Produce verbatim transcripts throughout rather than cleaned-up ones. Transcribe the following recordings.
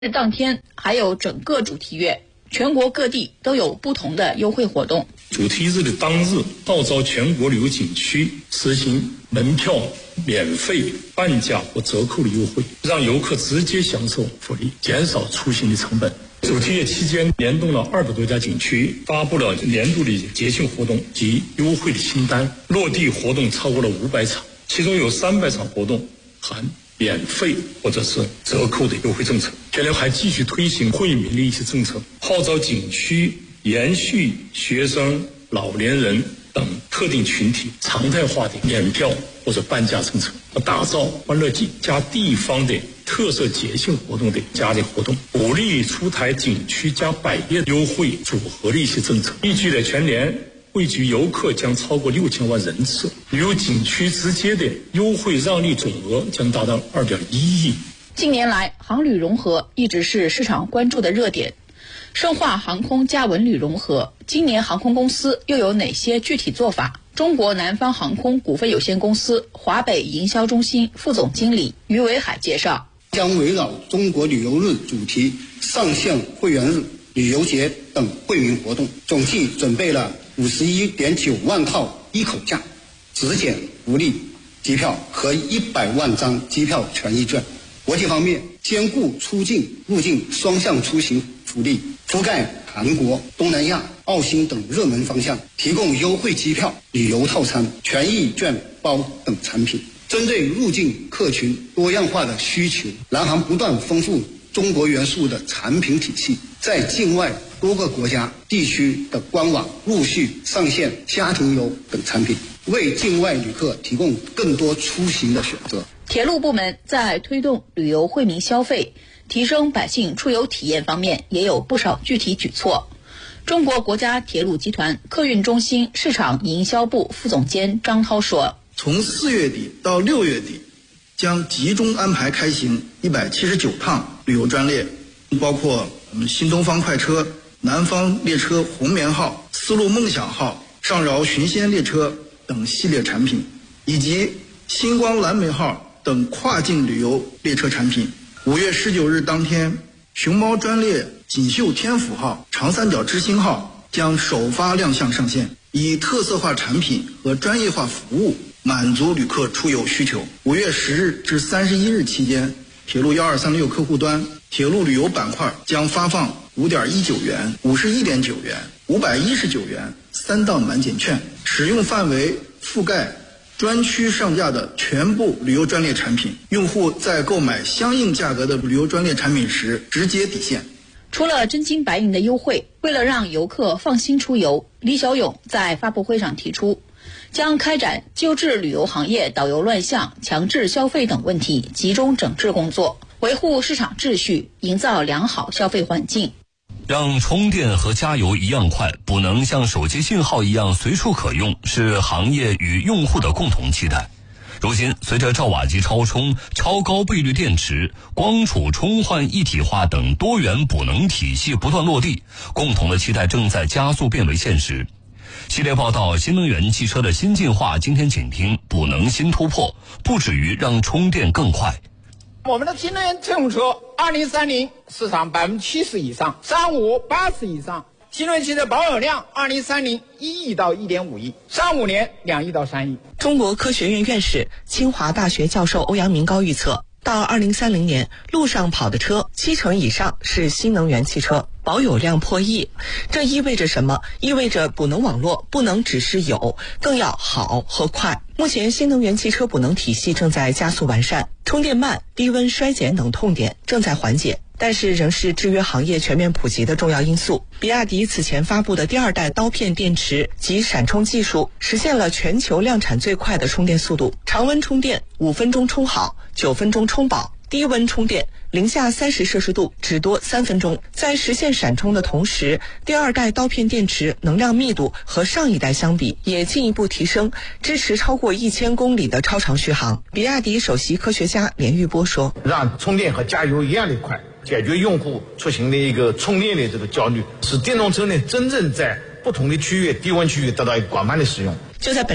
当天还有整个主题月，全国各地都有不同的优惠活动。 主题日的当日，号召全国旅游景区实行门票免费、半价或折扣的优惠，让游客直接享受福利，减少出行的成本。主题月期间，联动了二百多家景区，发布了年度的节庆活动及优惠的清单，落地活动超过了五百场，其中有三百场活动含免费或者是折扣的优惠政策。全年还继续推行惠民的一些政策，号召景区延续学生、老年人等特定群体常态化的免票或者半价政策，打造欢乐季加地方的特色节庆活动的加的活动，鼓励出台景区加百业优惠组合的一些政策。预计的全年惠及游客将超过六千万人次，旅游景区直接的优惠让利总额将达到二点一亿。 近年来，航旅融合一直是市场关注的热点。深化航空加文旅融合，今年航空公司又有哪些具体做法？中国南方航空股份有限公司华北营销中心副总经理于伟海介绍， 将围绕中国旅游日主题、上线会员日、旅游节等惠民活动，总计准备了五十一点九万套一口价、直减福利机票和一百万张机票权益券。国际方面，兼顾出境、入境双向出行福利，覆盖韩国、东南亚、澳新等热门方向，提供优惠机票、旅游套餐、权益券包等产品。针对入境客群多样化的需求，南航不断丰富中国元素的产品体系，在境外多个国家地区的官网陆续上线家庭游等产品，为境外旅客提供更多出行的选择。 铁路部门在推动旅游惠民消费、提升百姓出游体验方面也有不少具体举措。中国国家铁路集团客运中心市场营销部副总监张涛说， 从四月底到六月底，将集中安排开行一百七十九趟旅游专列，包括我们新东方快车、南方列车红棉号、丝路梦想号、上饶寻仙列车等系列产品，以及星光蓝莓号等跨境旅游列车产品。五月十九日当天，熊猫专列锦绣天府号、长三角之星号将首发亮相上线，以特色化产品和专业化服务满足旅客出游需求。五月十日至三十一日期间，铁路一二三六客户端铁路旅游板块将发放五点一九元、五十一点九元、五百一十九元三档满减券，使用范围覆盖专区上架的全部旅游专列产品，用户在购买相应价格的旅游专列产品时直接抵现。 除了真金白银的优惠，为了让游客放心出游，李小勇在发布会上提出，将开展纠治旅游行业导游乱象、强制消费等问题集中整治工作，维护市场秩序，营造良好消费环境。 让充电和加油一样快，不能像手机信号一样随处可用，是行业与用户的共同期待。如今，随着兆瓦级超充、超高倍率电池、光储充换一体化等多元补能体系不断落地，共同的期待正在加速变为现实。系列报道新能源汽车的新进化，今天请听补能新突破，不止于让充电更快。 我们的新能源乘用车二零三零市场百分之七十以上，三五八十以上。新能源汽车保有量二零三零一亿到一点五亿，三五年两亿到三亿。 中国科学院院士、清华大学教授欧阳明高预测，到二零三零年，路上跑的车七成以上是新能源汽车，保有量破亿。这意味着什么？意味着补能网络不能只是有，更要好和快。目前新能源汽车补能体系正在加速完善，充电慢、低温衰减等痛点正在缓解，但是仍是制约行业全面普及的重要因素。比亚迪此前发布的第二代刀片电池及闪充技术，实现了全球量产最快的充电速度，常温充电五分钟充好，九分钟充饱。低温充电零下三十摄氏度只多三分钟，在实现闪充的同时，第二代刀片电池能量密度和上一代相比也进一步提升，支持超过一千公里的超长续航。比亚迪首席科学家连玉波说， 让充电和加油一样的快，解决用户出行的一个充电的这个焦虑，使电动车呢真正在不同的区域、低温区域得到一个广泛的使用。 就在本周，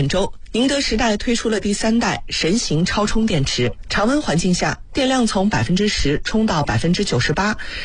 宁德时代推出了第三代神行超充电池，常温环境下电量从百分之十充到百分之九十八，